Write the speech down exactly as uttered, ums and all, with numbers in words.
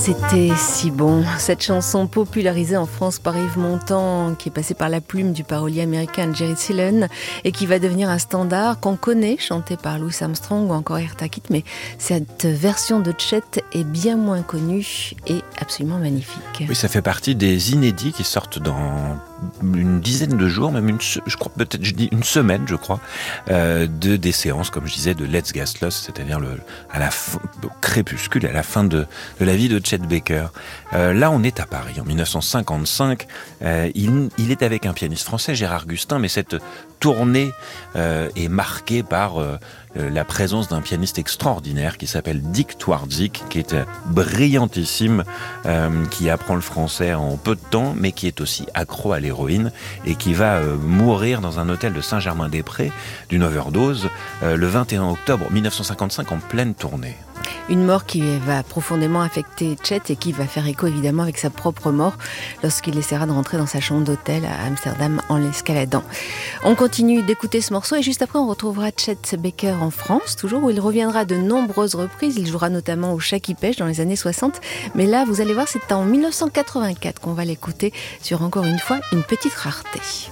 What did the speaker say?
C'était si bon. Cette chanson popularisée en France par Yves Montand, qui est passée par la plume du parolier américain Jerry Seelen et qui va devenir un standard qu'on connaît, chanté par Louis Armstrong ou encore Eartha Kitt, mais cette version de Chet est bien moins connue et absolument magnifique. Oui, ça fait partie des inédits qui sortent dans une dizaine de jours, même une, je crois peut-être, je dis une semaine, je crois, euh, de des séances, comme je disais, de Let's Get Lost, c'est-à-dire le, à la fin, au crépuscule, à la fin de, de la vie de Chet Baker. Euh, là, on est à Paris, en dix-neuf cent cinquante-cinq. Euh, il, il est avec un pianiste français, Gérard Gustin, mais cette tournée euh, est marquée par euh, la présence d'un pianiste extraordinaire qui s'appelle Dick Twardzik, qui est brillantissime, euh, qui apprend le français en peu de temps, mais qui est aussi accro à l'héroïne et qui va euh, mourir dans un hôtel de Saint-Germain-des-Prés d'une overdose euh, le vingt et un octobre dix-neuf cent cinquante-cinq en pleine tournée. Une mort qui va profondément affecter Chet et qui va faire écho évidemment avec sa propre mort lorsqu'il essaiera de rentrer dans sa chambre d'hôtel à Amsterdam en l'escaladant. On continue d'écouter ce morceau et juste après on retrouvera Chet Baker en France, toujours où il reviendra de nombreuses reprises. Il jouera notamment au Chat qui pêche dans les années soixante. Mais là, vous allez voir, c'est en dix-neuf cent quatre-vingt-quatre qu'on va l'écouter sur encore une fois une petite rareté.